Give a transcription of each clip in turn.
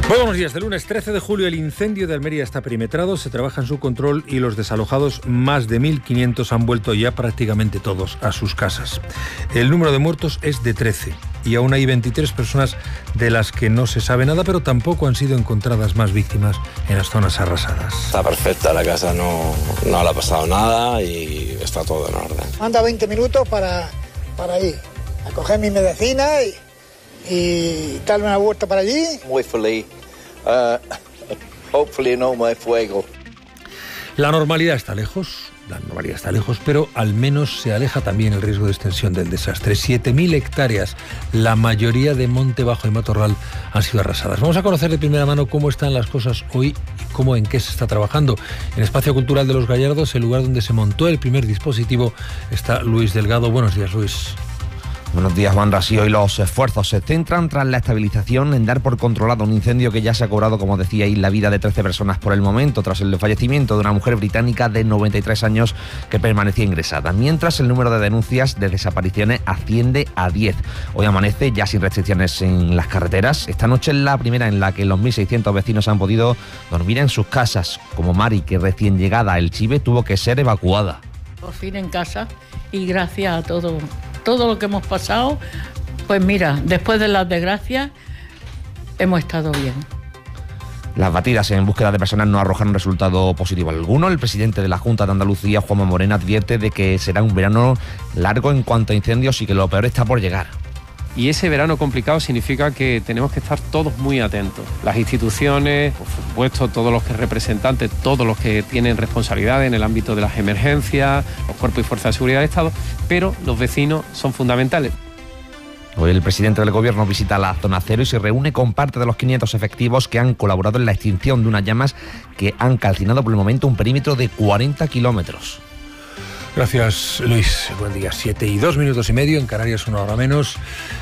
Muy buenos días. De lunes 13 de julio el incendio de Almería está perimetrado, se trabaja en su control y los desalojados, más de 1.500, han vuelto ya prácticamente todos a sus casas. El número de muertos es de 13 y aún hay 23 personas de las que no se sabe nada, pero tampoco han sido encontradas más víctimas en las zonas arrasadas. Está perfecta la casa, no le ha pasado nada y está todo en orden. Anda 20 minutos para ir a coger mi medicina y darle una vuelta para allí. Muy feliz. Hopefully no más fuego. La normalidad está lejos, pero al menos se aleja también el riesgo de extensión del desastre. 7.000 hectáreas, la mayoría de Monte Bajo y Matorral, han sido arrasadas. Vamos a conocer de primera mano cómo están las cosas hoy y en qué se está trabajando. En Espacio Cultural de Los Gallardos, el lugar donde se montó el primer dispositivo, está Luis Delgado. Buenos días, Luis. Buenos días, Juan Rasí. Hoy los esfuerzos se centran tras la estabilización en dar por controlado un incendio que ya se ha cobrado, como decíais, la vida de 13 personas por el momento, tras el fallecimiento de una mujer británica de 93 años que permanecía ingresada, mientras el número de denuncias de desapariciones asciende a 10. Hoy amanece ya sin restricciones en las carreteras. Esta noche es la primera en la que los 1.600 vecinos han podido dormir en sus casas, como Mari, que recién llegada a Elchive tuvo que ser evacuada. Por fin en casa y gracias a todo lo que hemos pasado, pues mira, después de las desgracias hemos estado bien. Las batidas en búsqueda de personas no arrojan resultado positivo alguno. El presidente de la Junta de Andalucía, Juanma Moreno, advierte de que será un verano largo en cuanto a incendios y que lo peor está por llegar. Y ese verano complicado significa que tenemos que estar todos muy atentos. Las instituciones, por supuesto, todos los representantes, todos los que tienen responsabilidad en el ámbito de las emergencias, los cuerpos y fuerzas de seguridad del Estado, pero los vecinos son fundamentales. Hoy el presidente del Gobierno visita la zona cero y se reúne con parte de los 500 efectivos que han colaborado en la extinción de unas llamas que han calcinado por el momento un perímetro de 40 kilómetros. Gracias, Luis. Buen día. 7 y 2 minutos y medio, en Canarias una hora menos.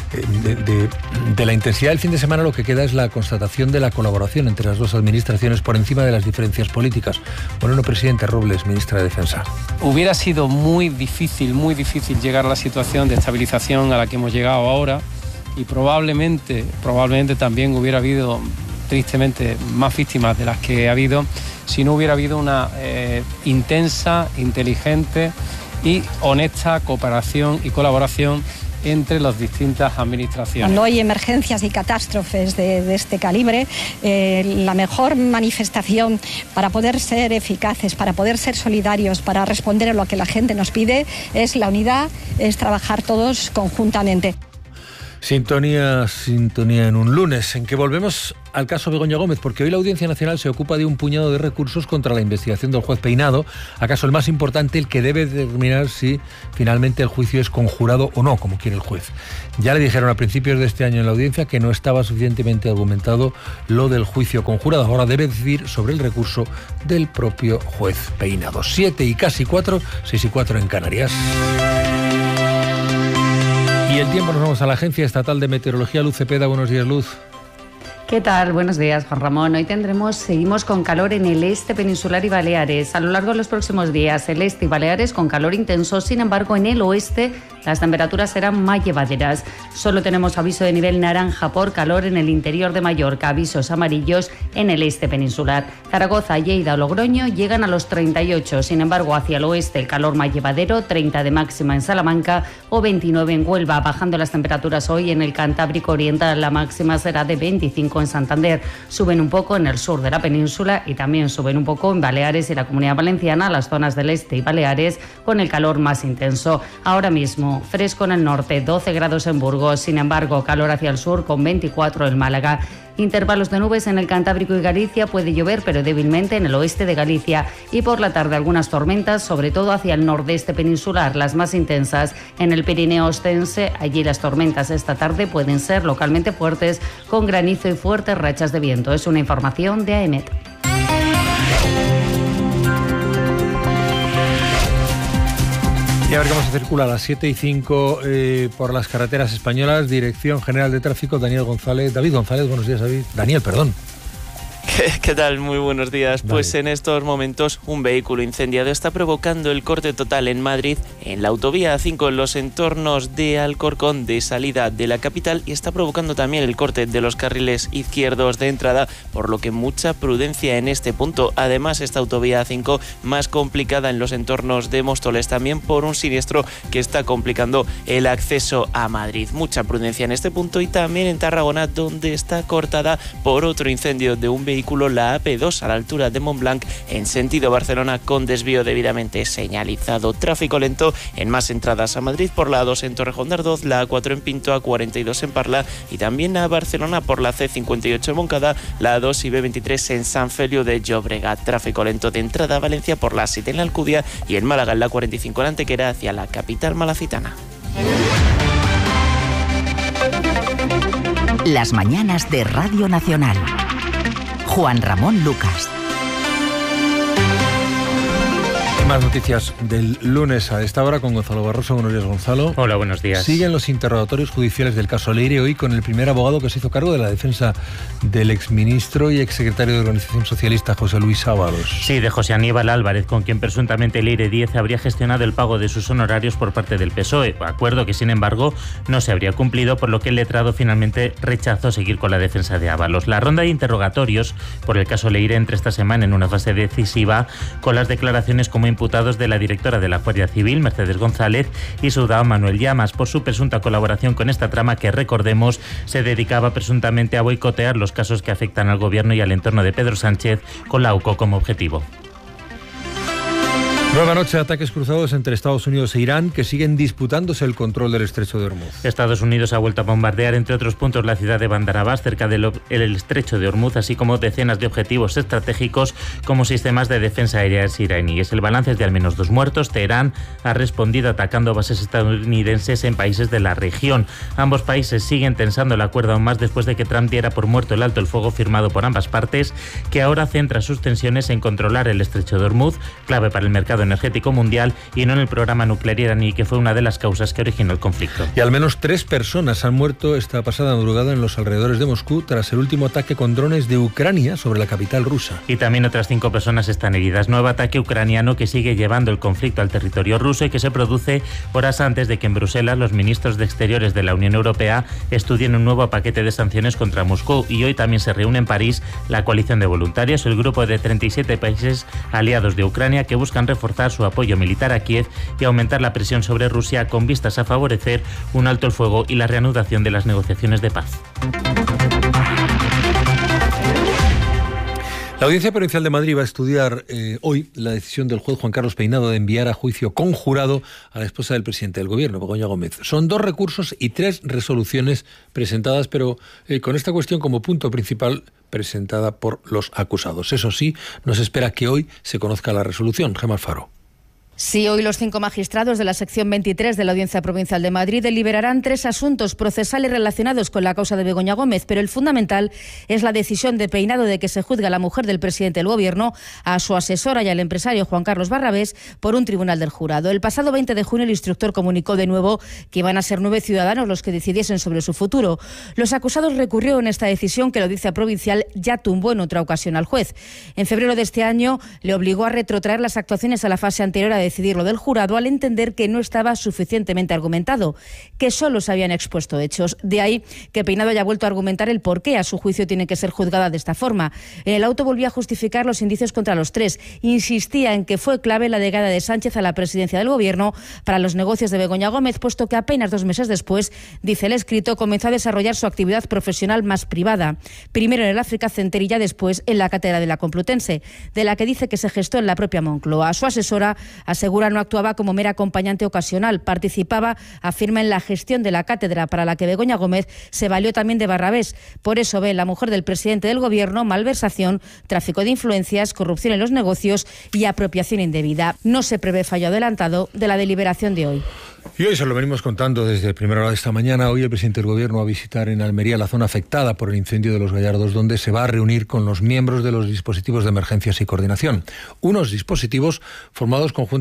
De la intensidad del fin de semana lo que queda es la constatación de la colaboración entre las dos administraciones por encima de las diferencias políticas. Bueno, presidente Robles, ministra de Defensa. Hubiera sido muy difícil llegar a la situación de estabilización a la que hemos llegado ahora y probablemente también hubiera habido, tristemente, más víctimas de las que ha habido si no hubiera habido una intensa, inteligente y honesta cooperación y colaboración entre las distintas administraciones. Cuando hay emergencias y catástrofes de este calibre, la mejor manifestación para poder ser eficaces, para poder ser solidarios, para responder a lo que la gente nos pide, es la unidad, es trabajar todos conjuntamente. Sintonía en un lunes, en que volvemos al caso Begoña Gómez, porque hoy la Audiencia Nacional se ocupa de un puñado de recursos contra la investigación del juez Peinado, acaso el más importante, el que debe determinar si finalmente el juicio es conjurado o no, como quiere el juez. Ya le dijeron a principios de este año en la Audiencia que no estaba suficientemente argumentado lo del juicio conjurado. Ahora debe decidir sobre el recurso del propio juez Peinado. 7 y casi 4, 6 y 4 en Canarias. Y el tiempo, nos vamos a la Agencia Estatal de Meteorología, Luz Cepeda. Buenos días, Luz. ¿Qué tal? Buenos días, Juan Ramón. Hoy seguimos con calor en el este peninsular y Baleares. A lo largo de los próximos días, el este y Baleares con calor intenso. Sin embargo, en el oeste las temperaturas serán más llevaderas. Solo tenemos aviso de nivel naranja por calor en el interior de Mallorca, avisos amarillos en el este peninsular. Zaragoza, Lleida o Logroño llegan a los 38. Sin embargo, hacia el oeste el calor más llevadero, 30 de máxima en Salamanca o 29 en Huelva. Bajando las temperaturas hoy en el Cantábrico Oriental, la máxima será de 25 en Santander. Suben un poco en el sur de la península y también suben un poco en Baleares y la Comunidad Valenciana, las zonas del este y Baleares con el calor más intenso. Ahora mismo fresco en el norte, 12 grados en Burgos, sin embargo calor hacia el sur con 24 en Málaga. Intervalos de nubes en el Cantábrico y Galicia, puede llover pero débilmente en el oeste de Galicia y por la tarde algunas tormentas, sobre todo hacia el nordeste peninsular, las más intensas en el Pirineo ostense. Allí las tormentas esta tarde pueden ser localmente fuertes con granizo y fuertes rachas de viento. Es una información de AEMET. Y a ver cómo se circula a las 7 y 5 por las carreteras españolas. Dirección General de Tráfico, David González. Buenos días, David. Daniel, perdón. ¿Qué tal? Muy buenos días. Dale. Pues en estos momentos un vehículo incendiado está provocando el corte total en Madrid, en la autovía A5, en los entornos de Alcorcón, de salida de la capital, y está provocando también el corte de los carriles izquierdos de entrada, por lo que mucha prudencia en este punto. Además, esta autovía A5 más complicada en los entornos de Móstoles, también por un siniestro que está complicando el acceso a Madrid. Mucha prudencia en este punto, y también en Tarragona, donde está cortada por otro incendio de un vehículo la AP2 a la altura de Montblanc en sentido Barcelona, con desvío debidamente señalizado. Tráfico lento en más entradas a Madrid por la A2 en Torrejón de Ardoz, la A4 en Pinto, A42 en Parla y también a Barcelona por la C58 en Moncada, la A2 y B23 en San Feliu de Llobregat. Tráfico lento de entrada a Valencia por la A7 en la Alcudia y en Málaga en la A45 en Antequera hacia la capital malacitana. Las mañanas de Radio Nacional. Juan Ramón Lucas. Más noticias del lunes a esta hora con Gonzalo Barroso. Buenos días, Gonzalo. Hola, buenos días. Siguen los interrogatorios judiciales del caso Leire, hoy con el primer abogado que se hizo cargo de la defensa del exministro y exsecretario de Organización Socialista, José Luis Ábalos. Sí, de José Aníbal Álvarez, con quien presuntamente Leire Díez habría gestionado el pago de sus honorarios por parte del PSOE, acuerdo que sin embargo no se habría cumplido, por lo que el letrado finalmente rechazó seguir con la defensa de Ábalos. La ronda de interrogatorios por el caso Leire entra esta semana en una fase decisiva, con las declaraciones como imputados de la directora de la Guardia Civil, Mercedes González, y su dao Manuel Llamas, por su presunta colaboración con esta trama que, recordemos, se dedicaba presuntamente a boicotear los casos que afectan al gobierno y al entorno de Pedro Sánchez, con la UCO como objetivo. Nueva noche de ataques cruzados entre Estados Unidos e Irán, que siguen disputándose el control del estrecho de Hormuz. Estados Unidos ha vuelto a bombardear, entre otros puntos, la ciudad de Bandar Abbas, cerca del estrecho de Hormuz, así como decenas de objetivos estratégicos como sistemas de defensa aérea iraníes. El balance es de al menos 2 muertos. Teherán ha respondido atacando bases estadounidenses en países de la región. Ambos países siguen tensando la cuerda aún más después de que Trump diera por muerto el alto el fuego firmado por ambas partes, que ahora centra sus tensiones en controlar el estrecho de Hormuz, clave para el mercado energético mundial, y no en el programa nuclear iraní, que fue una de las causas que originó el conflicto. Y al menos 3 personas han muerto esta pasada madrugada en los alrededores de Moscú tras el último ataque con drones de Ucrania sobre la capital rusa. Y también otras 5 personas están heridas. Nuevo ataque ucraniano que sigue llevando el conflicto al territorio ruso y que se produce horas antes de que en Bruselas los ministros de Exteriores de la Unión Europea estudien un nuevo paquete de sanciones contra Moscú. Y hoy también se reúne en París la coalición de voluntarios, el grupo de 37 países aliados de Ucrania, que buscan reforzar su apoyo militar a Kiev y aumentar la presión sobre Rusia con vistas a favorecer un alto el fuego y la reanudación de las negociaciones de paz. La Audiencia Provincial de Madrid va a estudiar hoy la decisión del juez Juan Carlos Peinado de enviar a juicio conjurado a la esposa del presidente del Gobierno, Begoña Gómez. Son 2 recursos y 3 resoluciones presentadas, pero con esta cuestión como punto principal presentada por los acusados. Eso sí, nos espera que hoy se conozca la resolución. Gemma Alfaro. Sí, hoy los 5 magistrados de la sección 23 de la Audiencia Provincial de Madrid deliberarán 3 asuntos procesales relacionados con la causa de Begoña Gómez, pero el fundamental es la decisión de Peinado de que se juzgue a la mujer del presidente del Gobierno, a su asesora y al empresario Juan Carlos Barrabés por un tribunal del jurado. El pasado 20 de junio el instructor comunicó de nuevo que iban a ser 9 ciudadanos los que decidiesen sobre su futuro. Los acusados recurrieron en esta decisión que la Audiencia Provincial ya tumbó en otra ocasión al juez. En febrero de este año le obligó a retrotraer las actuaciones a la fase anterior a decidir lo del jurado, al entender que no estaba suficientemente argumentado, que solo se habían expuesto hechos. De ahí que Peinado haya vuelto a argumentar el por qué a su juicio tiene que ser juzgada de esta forma. En el auto volvió a justificar los indicios contra los 3. Insistía en que fue clave la llegada de Sánchez a la presidencia del Gobierno para los negocios de Begoña Gómez, puesto que apenas 2 meses después, dice el escrito, comenzó a desarrollar su actividad profesional más privada. Primero en el Africa Center y ya después en la Cátedra de la Complutense, de la que dice que se gestó en la propia Moncloa. Su asesora asegura no actuaba como mera acompañante ocasional, participaba, afirma, en la gestión de la cátedra, para la que Begoña Gómez se valió también de Barrabés. Por eso ve en la mujer del presidente del Gobierno malversación, tráfico de influencias, corrupción en los negocios y apropiación indebida. No se prevé fallo adelantado de la deliberación de hoy. Y hoy se lo venimos contando desde primera hora de esta mañana. Hoy el presidente del Gobierno va a visitar en Almería la zona afectada por el incendio de Los Gallardos, donde se va a reunir con los miembros de los dispositivos de emergencias y coordinación. Unos dispositivos formados conjuntamente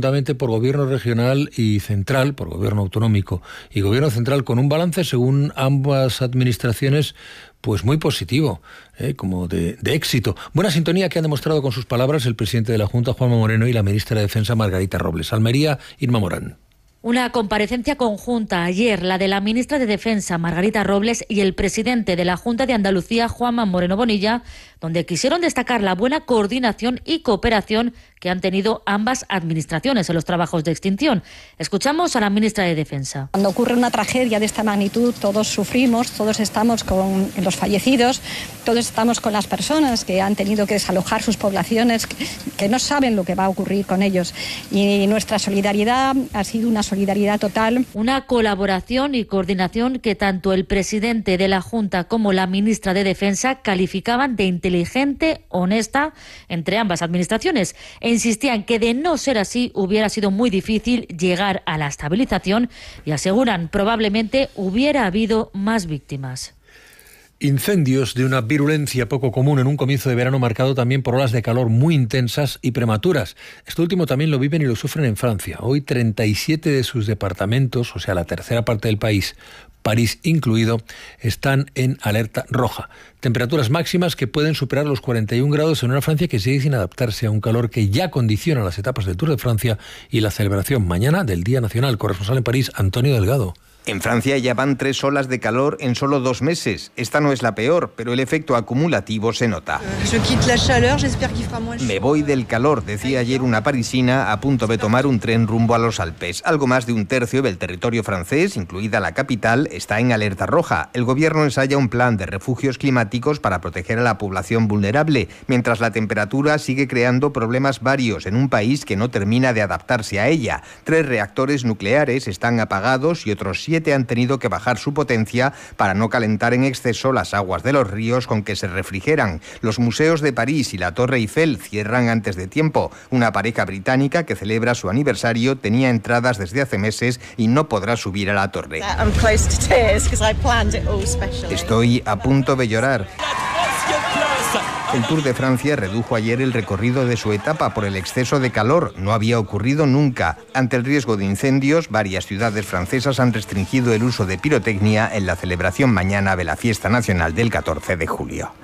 conjuntamente por gobierno regional y central, por gobierno autonómico y gobierno central, con un balance, según ambas administraciones, pues muy positivo, como de éxito. Buena sintonía que han demostrado con sus palabras el presidente de la Junta, Juanma Moreno, y la ministra de Defensa, Margarita Robles. Almería, Irma Morán. Una comparecencia conjunta ayer, la de la ministra de Defensa, Margarita Robles, y el presidente de la Junta de Andalucía, Juanma Moreno Bonilla, donde quisieron destacar la buena coordinación y cooperación que han tenido ambas administraciones en los trabajos de extinción. Escuchamos a la ministra de Defensa. Cuando ocurre una tragedia de esta magnitud, todos sufrimos, todos estamos con los fallecidos, todos estamos con las personas que han tenido que desalojar sus poblaciones, que no saben lo que va a ocurrir con ellos. Y nuestra solidaridad ha sido una solidaridad total. Una colaboración y coordinación que tanto el presidente de la Junta como la ministra de Defensa calificaban de inteligente, honesta, entre ambas administraciones. E insistían que de no ser así hubiera sido muy difícil llegar a la estabilización y aseguran probablemente hubiera habido más víctimas. Incendios de una virulencia poco común en un comienzo de verano marcado también por olas de calor muy intensas y prematuras. Esto último también lo viven y lo sufren en Francia. Hoy 37 de sus departamentos, o sea, la tercera parte del país, París incluido, están en alerta roja. Temperaturas máximas que pueden superar los 41 grados en una Francia que sigue sin adaptarse a un calor que ya condiciona las etapas del Tour de Francia y la celebración mañana del Día Nacional. Corresponsal en París, Antonio Delgado. En Francia ya van 3 olas de calor en solo 2 meses. Esta no es la peor, pero el efecto acumulativo se nota. Me voy del calor, decía ayer una parisina a punto de tomar un tren rumbo a los Alpes. Algo más de un tercio del territorio francés, incluida la capital, está en alerta roja. El gobierno ensaya un plan de refugios climáticos para proteger a la población vulnerable, mientras la temperatura sigue creando problemas varios en un país que no termina de adaptarse a ella. 3 reactores nucleares están apagados y otros 7 han tenido que bajar su potencia para no calentar en exceso las aguas de los ríos con que se refrigeran. Los museos de París y la Torre Eiffel cierran antes de tiempo. Una pareja británica que celebra su aniversario tenía entradas desde hace meses y no podrá subir a la torre. Estoy a punto de llorar. El Tour de Francia redujo ayer el recorrido de su etapa por el exceso de calor. No había ocurrido nunca. Ante el riesgo de incendios, varias ciudades francesas han restringido el uso de pirotecnia en la celebración mañana de la fiesta nacional del 14 de julio.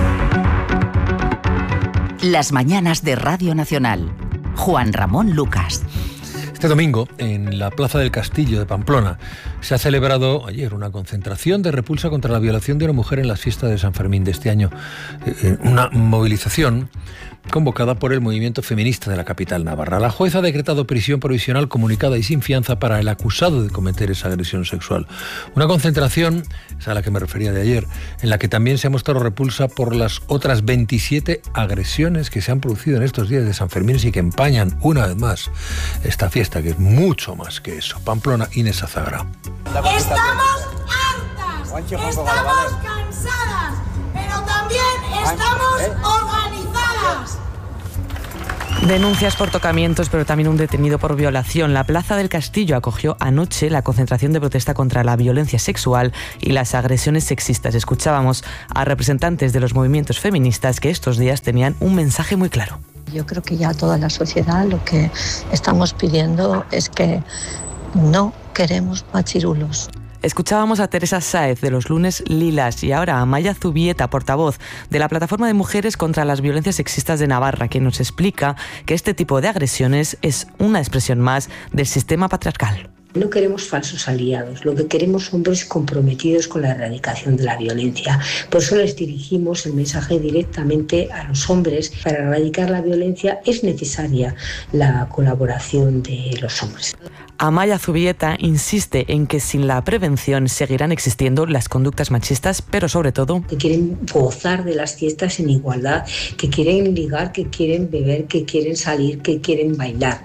Las mañanas de Radio Nacional. Juan Ramón Lucas. Este domingo, en la Plaza del Castillo de Pamplona, se ha celebrado ayer una concentración de repulsa contra la violación de una mujer en las fiestas de San Fermín de este año. Una movilización convocada por el movimiento feminista de la capital navarra. La jueza ha decretado prisión provisional comunicada y sin fianza para el acusado de cometer esa agresión sexual. Una concentración, esa a la que me refería de ayer, en la que también se ha mostrado repulsa por las otras 27 agresiones que se han producido en estos días de San Fermín y que empañan una vez más esta fiesta, que es mucho más que eso. Pamplona, Inés Azagra. Estamos hartas, estamos cansadas, pero también estamos organizadas. Denuncias por tocamientos, pero también un detenido por violación. La Plaza del Castillo acogió anoche la concentración de protesta contra la violencia sexual y las agresiones sexistas. Escuchábamos a representantes de los movimientos feministas que estos días tenían un mensaje muy claro. Yo creo que ya toda la sociedad lo que estamos pidiendo es que no queremos machirulos. Escuchábamos a Teresa Sáez de los Lunes Lilas y ahora a Amaya Zubieta, portavoz de la Plataforma de Mujeres contra las Violencias Sexistas de Navarra, que nos explica que este tipo de agresiones es una expresión más del sistema patriarcal. No queremos falsos aliados, lo que queremos hombres comprometidos con la erradicación de la violencia. Por eso les dirigimos el mensaje directamente a los hombres. Para erradicar la violencia es necesaria la colaboración de los hombres. Amaya Zubieta insiste en que sin la prevención seguirán existiendo las conductas machistas, pero sobre todo que quieren gozar de las fiestas en igualdad, que quieren ligar, que quieren beber, que quieren salir, que quieren bailar.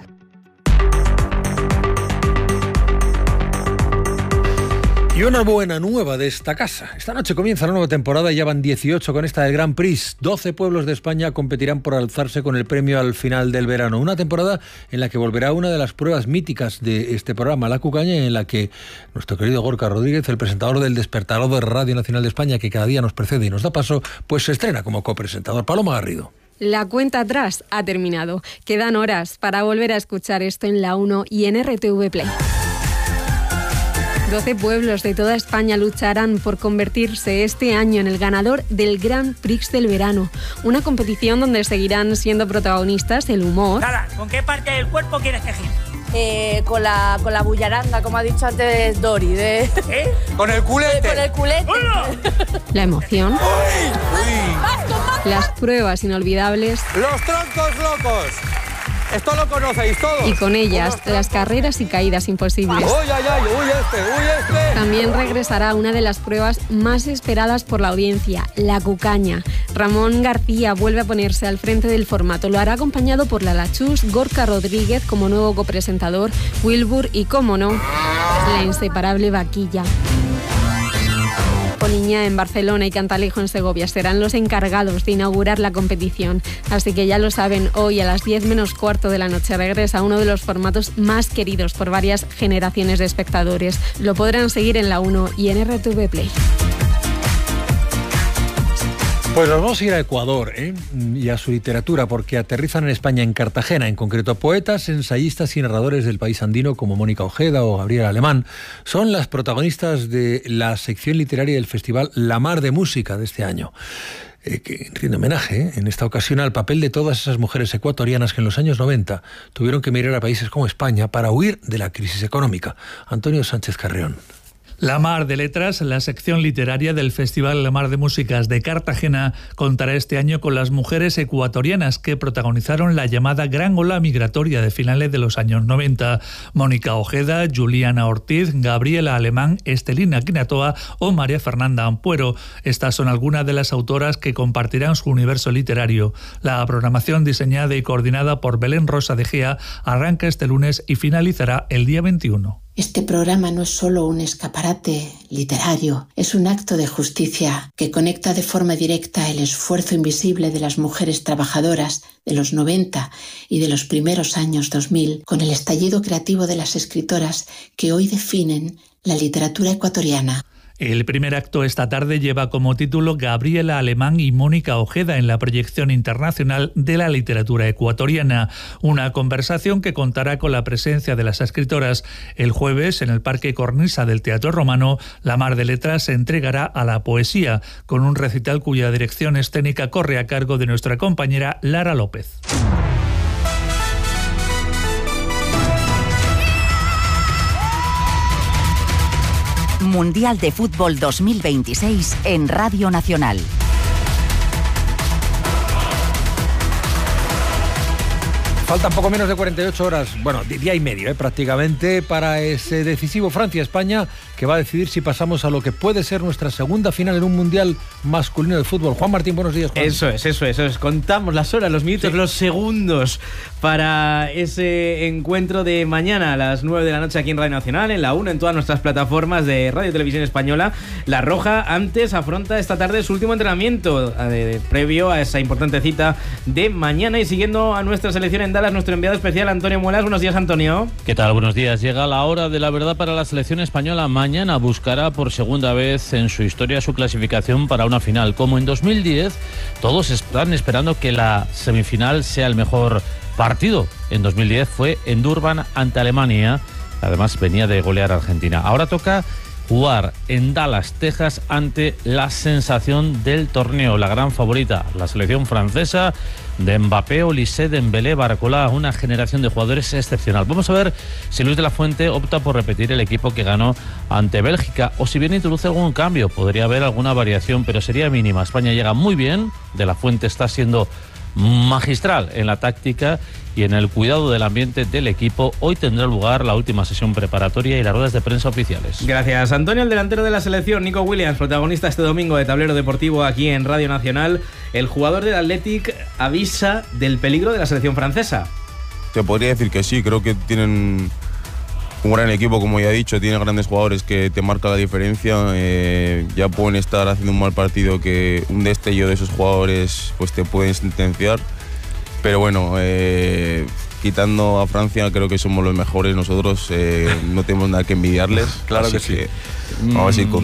Y una buena nueva de esta casa. Esta noche comienza la nueva temporada y ya van 18 con esta del Grand Prix. 12 pueblos de España competirán por alzarse con el premio al final del verano. Una temporada en la que volverá una de las pruebas míticas de este programa, la cucaña, en la que nuestro querido Gorka Rodríguez, el presentador del Despertador de Radio Nacional de España, que cada día nos precede y nos da paso, pues se estrena como copresentador. Paloma Garrido. La cuenta atrás ha terminado. Quedan horas para volver a escuchar esto en La 1 y en RTV Play. 12 pueblos de toda España lucharán por convertirse este año en el ganador del Grand Prix del verano. Una competición donde seguirán siendo protagonistas el humor. Sara, ¿con qué parte del cuerpo quieres que gire? Con la bullaranga, como ha dicho antes Dori. ¿Con el culete? Con el culete. La emoción. Las pruebas inolvidables. ¡Los troncos locos! Esto lo conocéis todos. Y con ellas, las carreras y caídas imposibles. ¡Uy, ay, ay! ¡Uy, este! También regresará una de las pruebas más esperadas por la audiencia, la cucaña. Ramón García vuelve a ponerse al frente del formato. Lo hará acompañado por Lala Chus, Gorka Rodríguez como nuevo copresentador, Wilbur y, cómo no, la inseparable Vaquilla. Poliña en Barcelona y Cantalejo en Segovia serán los encargados de inaugurar la competición. Así que ya lo saben, hoy a las 10 menos cuarto de la noche regresa uno de los formatos más queridos por varias generaciones de espectadores. Lo podrán seguir en La 1 y en RTV Play. Pues nos vamos a ir a Ecuador y a su literatura, porque aterrizan en España, en Cartagena, en concreto poetas, ensayistas y narradores del país andino como Mónica Ojeda o Gabriela Alemán. Son las protagonistas de la sección literaria del Festival La Mar de Música de este año, que rinde homenaje en esta ocasión al papel de todas esas mujeres ecuatorianas que en los años 90 tuvieron que emigrar a países como España para huir de la crisis económica. Antonio Sánchez Carreón. La Mar de Letras, la sección literaria del Festival La Mar de Músicas de Cartagena, contará este año con las mujeres ecuatorianas que protagonizaron la llamada Gran Ola Migratoria de finales de los años 90. Mónica Ojeda, Juliana Ortiz, Gabriela Alemán, Estelina Quinatoa o María Fernanda Ampuero. Estas son algunas de las autoras que compartirán su universo literario. La programación, diseñada y coordinada por Belén Rosa de Gea, arranca este lunes y finalizará el día 21. Este programa no es solo un escaparate literario, es un acto de justicia que conecta de forma directa el esfuerzo invisible de las mujeres trabajadoras de los 90 y de los primeros años 2000 con el estallido creativo de las escritoras que hoy definen la literatura ecuatoriana. El primer acto esta tarde lleva como título Gabriela Alemán y Mónica Ojeda en la proyección internacional de la literatura ecuatoriana. Una conversación que contará con la presencia de las escritoras. El jueves, en el Parque Cornisa del Teatro Romano, La Mar de Letras se entregará a la poesía, con un recital cuya dirección escénica corre a cargo de nuestra compañera Lara López. Mundial de Fútbol 2026 en Radio Nacional. Faltan poco menos de 48 horas, bueno, día y medio prácticamente, para ese decisivo Francia-España, que va a decidir si pasamos a lo que puede ser nuestra segunda final en un Mundial masculino de fútbol. Juan Martín, buenos días, Juan. Eso es. Contamos las horas, los minutos, los segundos para ese encuentro de mañana a las 9 de la noche aquí en Radio Nacional, en La 1, en todas nuestras plataformas de Radio y Televisión Española. La Roja antes afronta esta tarde su último entrenamiento previo a esa importante cita de mañana, y siguiendo a nuestra selección en Dallas, nuestro enviado especial Antonio Muelas. Buenos días, Antonio. ¿Qué tal? Buenos días. Llega la hora de la verdad para la selección española. Mañana buscará por segunda vez en su historia su clasificación para una final. Como en 2010, todos están esperando que la semifinal sea el mejor partido. En 2010 fue en Durban ante Alemania. Además venía de golear a Argentina. Ahora toca jugar en Dallas, Texas, ante la sensación del torneo, la gran favorita, la selección francesa de Mbappé, Olise, Dembélé, Barcola, una generación de jugadores excepcional. Vamos a ver si Luis de la Fuente opta por repetir el equipo que ganó ante Bélgica, o si bien introduce algún cambio. Podría haber alguna variación, pero sería mínima. España llega muy bien, de la Fuente está siendo magistral en la táctica y en el cuidado del ambiente del equipo. Hoy tendrá lugar la última sesión preparatoria y las ruedas de prensa oficiales. Gracias, Antonio. El delantero de la selección, Nico Williams, protagonista este domingo de Tablero Deportivo aquí en Radio Nacional. El jugador del Athletic avisa del peligro de la selección francesa. Te podría decir que sí, creo que tienen un gran equipo, como ya he dicho, tiene grandes jugadores que te marcan la diferencia. Ya pueden estar haciendo un mal partido, que un destello de esos jugadores pues te pueden sentenciar. Pero bueno, quitando a Francia, creo que somos los mejores nosotros, no tenemos nada que envidiarles. Claro que sí. Vamos a ir con todo.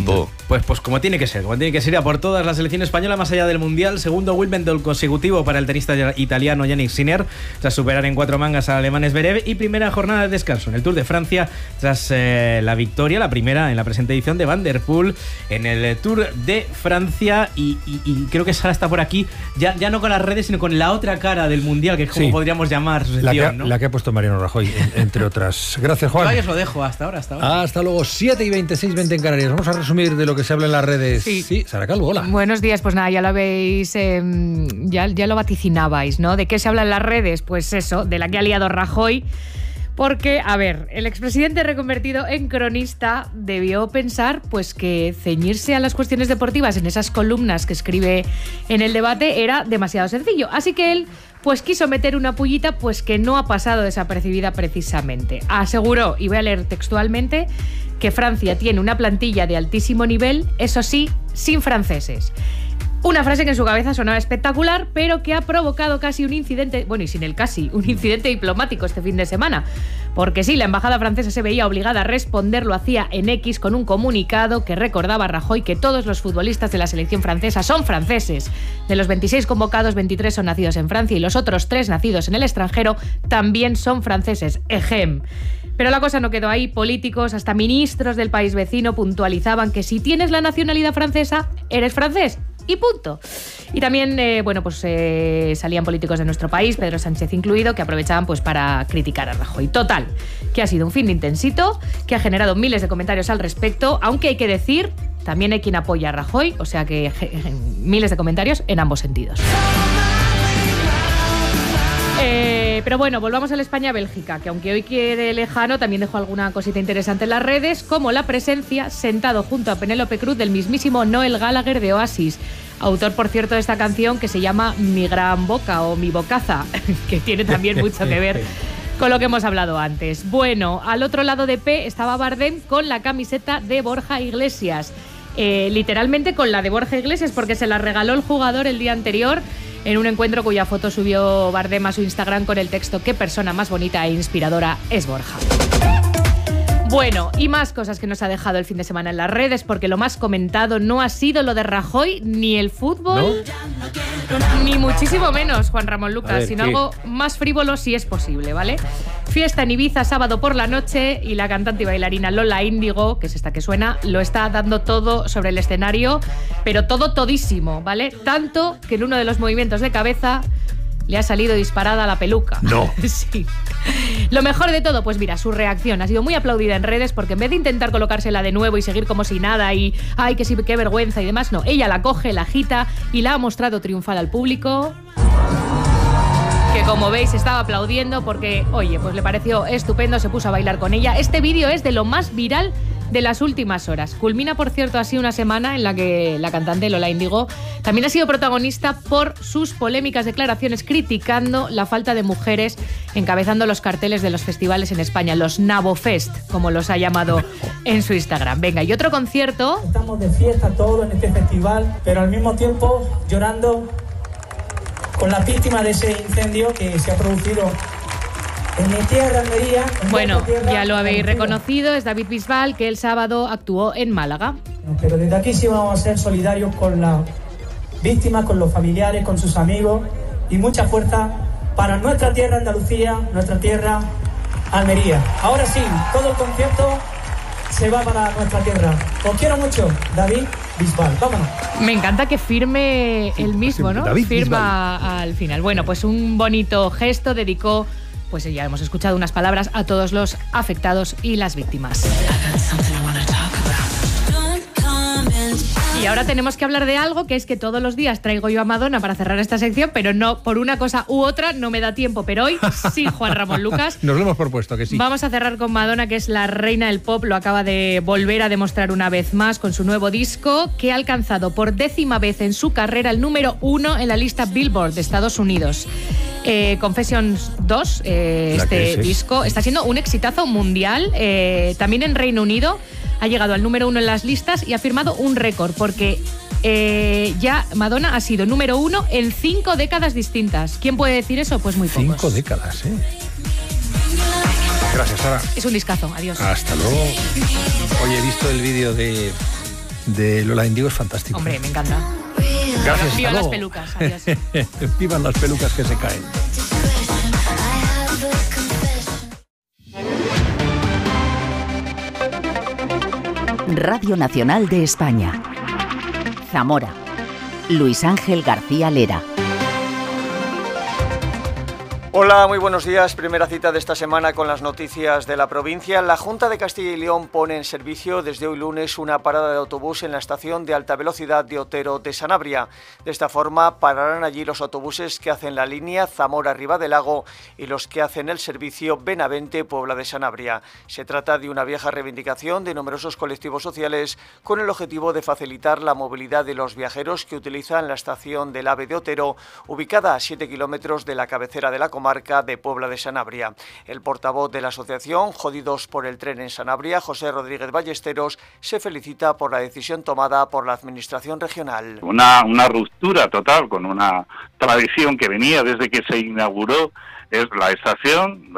Pues como tiene que ser ir a por todas. La selección española más allá del Mundial, segundo Wimbledon consecutivo para el tenista italiano Yannick Sinner, tras superar en 4 mangas al alemán Zverev, y primera jornada de descanso en el Tour de Francia tras la victoria, la primera en la presente edición de Van der Poel en el Tour de Francia, y creo que Sara está por aquí, ya no con las redes, sino con la otra cara del Mundial, que es como podríamos llamar su sección, ¿no? La que ha puesto Mariano Rajoy, entre otras. Gracias, Juan. Yo os lo dejo hasta ahora. Hasta luego, 7:26, 20 en Canarias. Vamos a resumir de lo que se habla en las redes. Sí, Sara Calvo, hola. Buenos días, pues nada, ya lo habéis, ya lo vaticinabais, ¿no? ¿De qué se habla en las redes? Pues eso, de la que ha liado Rajoy. Porque, a ver, el expresidente reconvertido en cronista debió pensar pues que ceñirse a las cuestiones deportivas en esas columnas que escribe en El Debate era demasiado sencillo. Así que él pues quiso meter una pullita pues que no ha pasado desapercibida precisamente. Aseguró, y voy a leer textualmente, que Francia tiene una plantilla de altísimo nivel, eso sí, sin franceses. Una frase que en su cabeza sonaba espectacular, pero que ha provocado casi un incidente, bueno, y sin el casi, un incidente diplomático este fin de semana. Porque sí, la embajada francesa se veía obligada a responder, lo hacía en X con un comunicado que recordaba a Rajoy que todos los futbolistas de la selección francesa son franceses. De los 26 convocados, 23 son nacidos en Francia y los otros 3 nacidos en el extranjero también son franceses. Ejem. Pero la cosa no quedó ahí. Políticos, hasta ministros del país vecino, puntualizaban que si tienes la nacionalidad francesa, eres francés. Y punto. Y también, salían políticos de nuestro país, Pedro Sánchez incluido, que aprovechaban pues para criticar a Rajoy. Total, que ha sido un fin de intensito, que ha generado miles de comentarios al respecto, aunque hay que decir, también hay quien apoya a Rajoy, o sea que miles de comentarios en ambos sentidos. Pero bueno, volvamos a la España-Bélgica, que aunque hoy quiere lejano, también dejó alguna cosita interesante en las redes, como la presencia, sentado junto a Penélope Cruz, del mismísimo Noel Gallagher de Oasis, autor, por cierto, de esta canción que se llama Mi Gran Boca o Mi Bocaza, que tiene también mucho que ver con lo que hemos hablado antes. Bueno, al otro lado de P estaba Bardem con la camiseta de Borja Iglesias, literalmente con la de Borja Iglesias, porque se la regaló el jugador el día anterior, en un encuentro cuya foto subió Bardem a su Instagram con el texto "Qué persona más bonita e inspiradora es Borja". Bueno, y más cosas que nos ha dejado el fin de semana en las redes, porque lo más comentado no ha sido lo de Rajoy, ni el fútbol, ni muchísimo menos, Juan Ramón Lucas, sino algo más frívolo si es posible, ¿vale? Fiesta en Ibiza sábado por la noche y la cantante y bailarina Lola Índigo, que es esta que suena, lo está dando todo sobre el escenario, pero todo todísimo, ¿vale? Tanto que en uno de los movimientos de cabeza le ha salido disparada la peluca. No. Sí. Lo mejor de todo, pues mira, su reacción ha sido muy aplaudida en redes, porque en vez de intentar colocársela de nuevo y seguir como si nada y ay, que sí, qué vergüenza y demás, no, ella la coge, la agita y la ha mostrado triunfal al público, que como veis estaba aplaudiendo porque, oye, pues le pareció estupendo, se puso a bailar con ella. Este vídeo es de lo más viral de las últimas horas. Culmina, por cierto, así una semana en la que la cantante Lola Índigo también ha sido protagonista por sus polémicas declaraciones criticando la falta de mujeres encabezando los carteles de los festivales en España, los Nabofest, como los ha llamado en su Instagram. Venga, y otro concierto. Estamos de fiesta todos en este festival, pero al mismo tiempo llorando con las víctimas de ese incendio que se ha producido en mi tierra, Almería. Bueno, ya lo habéis reconocido, es David Bisbal, que el sábado actuó en Málaga. Pero desde aquí sí vamos a ser solidarios con las víctimas, con los familiares, con sus amigos, y mucha fuerza para nuestra tierra Andalucía, nuestra tierra Almería. Ahora sí, todo el concierto se va para nuestra tierra. Os quiero mucho, David Bisbal. Vámonos. Me encanta que firme él mismo, ¿no? David Firma Bisbal al final. Bueno, pues un bonito gesto, dedicó, pues ya hemos escuchado unas palabras a todos los afectados y las víctimas. Y ahora tenemos que hablar de algo, que es que todos los días traigo yo a Madonna para cerrar esta sección, pero no, por una cosa u otra no me da tiempo. Pero hoy sí, Juan Ramón Lucas. Nos lo hemos propuesto, que sí. Vamos a cerrar con Madonna, que es la reina del pop. Lo acaba de volver a demostrar una vez más con su nuevo disco, que ha alcanzado por 10ª vez en su carrera el número 1 en la lista Billboard de Estados Unidos. Confessions 2, disco, está siendo un exitazo mundial. También en Reino Unido ha llegado al número 1 en las listas y ha firmado un récord, porque ya Madonna ha sido número 1 en 5 décadas distintas. ¿Quién puede decir eso? Pues muy pocos. 5 décadas, ¿eh? Gracias, Sara. Es un discazo. Adiós. Hasta luego. Oye, he visto el vídeo de de Lola Índigo es fantástico. Hombre, me encanta. Gracias. Vivan las pelucas. Adiós. Vivan las pelucas que se caen. Radio Nacional de España. Zamora. Luis Ángel García Lera. Hola, muy buenos días. Primera cita de esta semana con las noticias de la provincia. La Junta de Castilla y León pone en servicio desde hoy lunes una parada de autobús en la estación de alta velocidad de Otero de Sanabria. De esta forma pararán allí los autobuses que hacen la línea Zamora-Ribadelago y los que hacen el servicio Benavente-Puebla de Sanabria. Se trata de una vieja reivindicación de numerosos colectivos sociales con el objetivo de facilitar la movilidad de los viajeros que utilizan la estación del AVE de Otero, ubicada a 7 kilómetros de la cabecera de la comarca de Puebla de Sanabria. El portavoz de la asociación Jodidos por el Tren en Sanabria, José Rodríguez Ballesteros, se felicita por la decisión tomada por la Administración regional. Una ruptura total con una tradición que venía desde que se inauguró. Es la estación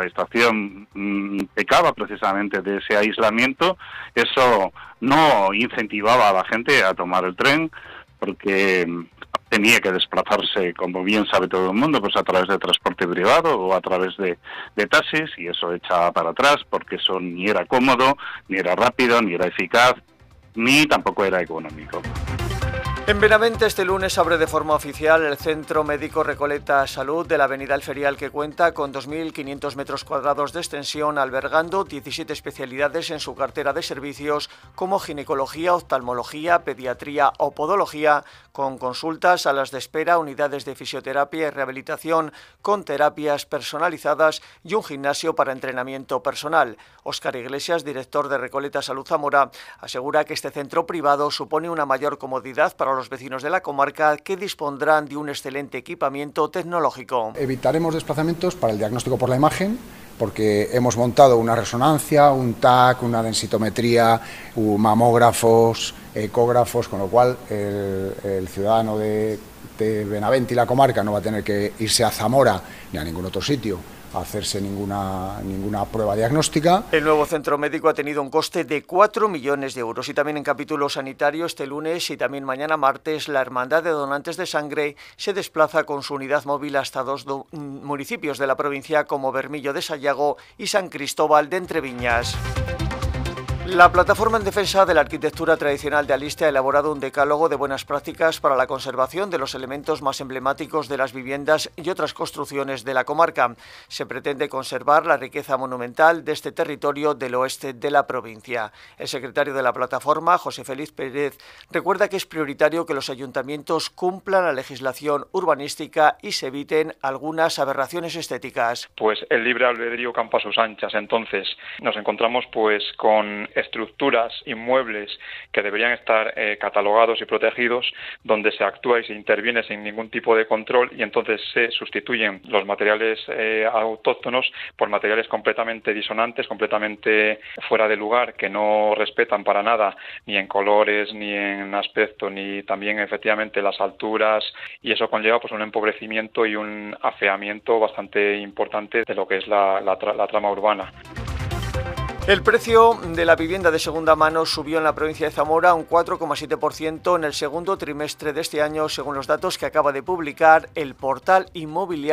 pecaba precisamente de ese aislamiento. Eso no incentivaba a la gente a tomar el tren porque tenía que desplazarse, como bien sabe todo el mundo, pues a través de transporte privado o a través de taxis, y eso echa para atrás porque eso ni era cómodo, ni era rápido, ni era eficaz, ni tampoco era económico. En Benavente este lunes abre de forma oficial el Centro Médico Recoleta Salud de la Avenida El Ferial, que cuenta con 2.500 metros cuadrados de extensión, albergando 17 especialidades en su cartera de servicios como ginecología, oftalmología, pediatría o podología, con consultas, salas de espera, unidades de fisioterapia y rehabilitación con terapias personalizadas y un gimnasio para entrenamiento personal. Óscar Iglesias, director de Recoleta Salud Zamora, asegura que este centro privado supone una mayor comodidad para los vecinos de la comarca, que dispondrán de un excelente equipamiento tecnológico. Evitaremos desplazamientos para el diagnóstico por la imagen, porque hemos montado una resonancia, un TAC, una densitometría, mamógrafos, ecógrafos, con lo cual el ciudadano de Benavente y la comarca no va a tener que irse a Zamora ni a ningún otro sitio a hacerse ninguna prueba diagnóstica. El nuevo centro médico ha tenido un coste de 4 millones de euros. Y también en capítulo sanitario, este lunes y también mañana martes, la Hermandad de Donantes de Sangre se desplaza con su unidad móvil hasta 2 municipios de la provincia, como Bermillo de Sayago y San Cristóbal de Entreviñas. La Plataforma en Defensa de la Arquitectura Tradicional de Aliste ha elaborado un decálogo de buenas prácticas para la conservación de los elementos más emblemáticos de las viviendas y otras construcciones de la comarca. Se pretende conservar la riqueza monumental de este territorio del oeste de la provincia. El secretario de la plataforma, José Félix Pérez, recuerda que es prioritario que los ayuntamientos cumplan la legislación urbanística y se eviten algunas aberraciones estéticas. Pues el libre albedrío campa a sus anchas. Entonces nos encontramos pues con estructuras, inmuebles que deberían estar catalogados y protegidos, donde se actúa y se interviene sin ningún tipo de control, y entonces se sustituyen los materiales autóctonos por materiales completamente disonantes, completamente fuera de lugar, que no respetan para nada ni en colores, ni en aspecto, ni también efectivamente las alturas, y eso conlleva pues un empobrecimiento y un afeamiento bastante importante de lo que es la trama urbana. El precio de la vivienda de segunda mano subió en la provincia de Zamora un 4,7% en el segundo trimestre de este año, según los datos que acaba de publicar el portal inmobiliario